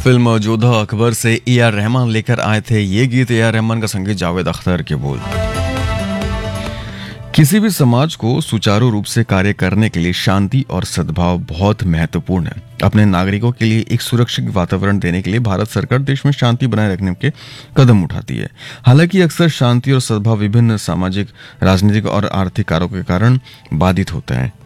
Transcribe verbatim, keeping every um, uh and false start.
Film Jodha Akbar से A R Rahman लेकर आए थे ये गीत। ए आर रहमान का संगीत, जावेद अख्तर के बोल। किसी भी समाज को सुचारू रूप से कार्य करने के लिए शांति और सद्भाव बहुत महत्वपूर्ण है। अपने नागरिकों के लिए एक सुरक्षित वातावरण देने के लिए भारत सरकार देश में शांति बनाए रखने के कदम उठाती है। हालांकि अक्सर शांति और सद्भाव विभिन्न सामाजिक, राजनीतिक और आर्थिक कारकों के कारण बाधित होता है।